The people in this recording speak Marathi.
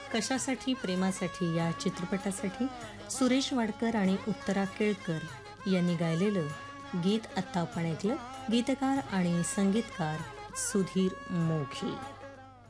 कशासाठी प्रेमासाठी या चित्रपटासाठी सुरेश वाडकर आणि उत्तरा केळकर यांनी गायलेलं गीत आत्ता आपण ऐकलं. गीतकार आणि संगीतकार सुधीर मोघे.